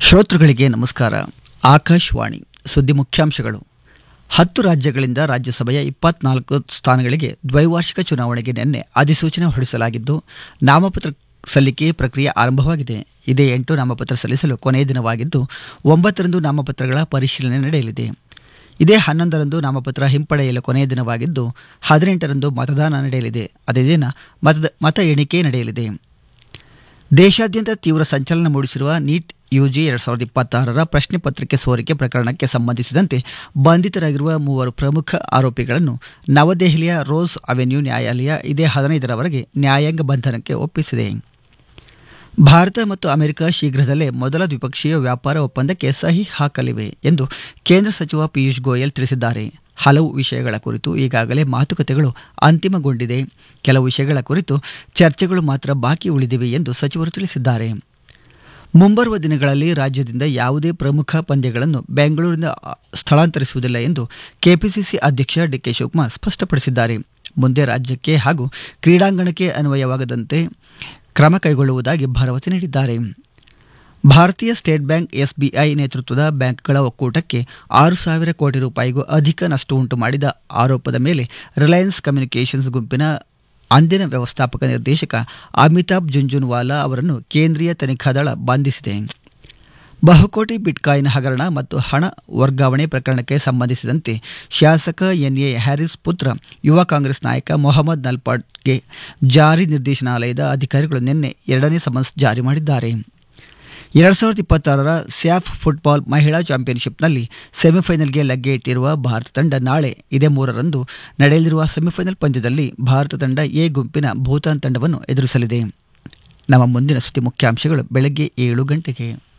ಶ್ರೋತೃಗಳಿಗೆ ನಮಸ್ಕಾರ. ಆಕಾಶವಾಣಿ ಸುದ್ದಿ ಮುಖ್ಯಾಂಶಗಳು. 10 ರಾಜ್ಯಗಳಿಂದ ರಾಜ್ಯಸಭೆಯ 24 ಸ್ಥಾನಗಳಿಗೆ ದ್ವೈವಾರ್ಷಿಕ ಚುನಾವಣೆಗೆ ನಿನ್ನೆ ಅಧಿಸೂಚನೆ ಹೊರಡಿಸಲಾಗಿದ್ದು, ನಾಮಪತ್ರ ಸಲ್ಲಿಕೆ ಪ್ರಕ್ರಿಯೆ ಆರಂಭವಾಗಿದೆ. ಇದೇ 8 ನಾಮಪತ್ರ ಸಲ್ಲಿಸಲು ಕೊನೆಯ ದಿನವಾಗಿದ್ದು, 9ರಂದು ನಾಮಪತ್ರಗಳ ಪರಿಶೀಲನೆ ನಡೆಯಲಿದೆ. ಇದೇ 11ರಂದು ನಾಮಪತ್ರ ಹಿಂಪಡೆಯಲು ಕೊನೆಯ ದಿನವಾಗಿದ್ದು, 18ರಂದು ಮತದಾನ ನಡೆಯಲಿದೆ. ಅದೇ ದಿನ ಮತ ಎಣಿಕೆ ನಡೆಯಲಿದೆ. ದೇಶಾದ್ಯಂತ ತೀವ್ರ ಸಂಚಲನ ಮೂಡಿಸಿರುವ ನೀಟ್ ಯುಜಿ 2026ರ ಪ್ರಶ್ನೆ ಪತ್ರಿಕೆ ಸೋರಿಕೆ ಪ್ರಕರಣಕ್ಕೆ ಸಂಬಂಧಿಸಿದಂತೆ ಬಂಧಿತರಾಗಿರುವ 3 ಪ್ರಮುಖ ಆರೋಪಿಗಳನ್ನು ನವದೆಹಲಿಯ ರೋಸ್ ಅವೆನ್ಯೂ ನ್ಯಾಯಾಲಯ ಇದೇ 15ರವರೆಗೆ ನ್ಯಾಯಾಂಗ ಬಂಧನಕ್ಕೆ ಒಪ್ಪಿಸಿದೆ. ಭಾರತ ಮತ್ತು ಅಮೆರಿಕ ಶೀಘ್ರದಲ್ಲೇ ಮೊದಲ ದ್ವಿಪಕ್ಷೀಯ ವ್ಯಾಪಾರ ಒಪ್ಪಂದಕ್ಕೆ ಸಹಿ ಹಾಕಲಿವೆ ಎಂದು ಕೇಂದ್ರ ಸಚಿವ ಪಿಯೂಷ್ ಗೋಯಲ್ ತಿಳಿಸಿದ್ದಾರೆ. ಹಲವು ವಿಷಯಗಳ ಕುರಿತು ಈಗಾಗಲೇ ಮಾತುಕತೆಗಳು ಅಂತಿಮಗೊಂಡಿದೆ. ಕೆಲವು ವಿಷಯಗಳ ಕುರಿತು ಚರ್ಚೆಗಳು ಮಾತ್ರ ಬಾಕಿ ಉಳಿದಿವೆ ಎಂದು ಸಚಿವರು ತಿಳಿಸಿದ್ದಾರೆ. ಮುಂಬರುವ ದಿನಗಳಲ್ಲಿ ರಾಜ್ಯದಿಂದ ಯಾವುದೇ ಪ್ರಮುಖ ಪಂದ್ಯಗಳನ್ನು ಬೆಂಗಳೂರಿನಿಂದ ಸ್ಥಳಾಂತರಿಸುವುದಿಲ್ಲ ಎಂದು ಕೆಪಿಸಿಸಿ ಅಧ್ಯಕ್ಷ ಡಿಕೆ ಶಿವಕುಮಾರ್ ಸ್ಪಷ್ಟಪಡಿಸಿದ್ದಾರೆ. ಮುಂದೆ ರಾಜ್ಯಕ್ಕೆ ಹಾಗೂ ಕ್ರೀಡಾಂಗಣಕ್ಕೆ ಅನ್ವಯವಾಗದಂತೆ ಕ್ರಮ ಕೈಗೊಳ್ಳುವುದಾಗಿ ಭರವಸೆ ನೀಡಿದ್ದಾರೆ. ಭಾರತೀಯ ಸ್ಟೇಟ್ ಬ್ಯಾಂಕ್ ಎಸ್ಬಿಐ ನೇತೃತ್ವದ ಬ್ಯಾಂಕ್ಗಳ ಒಕ್ಕೂಟಕ್ಕೆ 6,000 ಕೋಟಿ ರೂಪಾಯಿಗೂ ಅಧಿಕ ನಷ್ಟ ಉಂಟು ಮಾಡಿದ ಆರೋಪದ ಮೇಲೆ ರಿಲಯನ್ಸ್ ಕಮ್ಯುನಿಕೇಷನ್ಸ್ ಗುಂಪಿನ ಅಂದಿನ ವ್ಯವಸ್ಥಾಪಕ ನಿರ್ದೇಶಕ ಅಮಿತಾಬ್ ಜುಂಜುನ್ವಾಲಾ ಅವರನ್ನು ಕೇಂದ್ರೀಯ ತನಿಖಾ ದಳ ಬಂಧಿಸಿದೆ. ಬಹುಕೋಟಿ ಬಿಟ್ಕಾಯಿನ್ ಹಗರಣ ಮತ್ತು ಹಣ ವರ್ಗಾವಣೆ ಪ್ರಕರಣಕ್ಕೆ ಸಂಬಂಧಿಸಿದಂತೆ ಶಾಸಕ ಎನ್ಎ ಹ್ಯಾರಿಸ್ ಪುತ್ರ ಯುವ ಕಾಂಗ್ರೆಸ್ ನಾಯಕ ಮೊಹಮ್ಮದ್ ನಲ್ಪಾಡ್ಗೆ ಜಾರಿ ನಿರ್ದೇಶನಾಲಯದ ಅಧಿಕಾರಿಗಳು ನಿನ್ನೆ 2ನೇ ಸಮನ್ಸ್ ಜಾರಿ ಮಾಡಿದ್ದಾರೆ. 2026ರ ಸ್ಯಾಫ್ ಫುಟ್ಬಾಲ್ ಮಹಿಳಾ ಚಾಂಪಿಯನ್ಶಿಪ್ನಲ್ಲಿ ಸೆಮಿಫೈನಲ್ಗೆ ಲಗ್ಗೆ ಇಟ್ಟಿರುವ ಭಾರತ ತಂಡ ನಾಳೆ ಇದೇ 3ರಂದು ನಡೆಯಲಿರುವ ಸೆಮಿಫೈನಲ್ ಪಂದ್ಯದಲ್ಲಿ ಭಾರತ ತಂಡ ಎ ಗುಂಪಿನ ಭೂತಾನ್ ತಂಡವನ್ನು ಎದುರಿಸಲಿದೆ. ನಮ್ಮ ಮುಂದಿನ ಸುದ್ದಿ ಮುಖ್ಯಾಂಶಗಳು ಬೆಳಗ್ಗೆ 7 ಗಂಟೆಗೆ.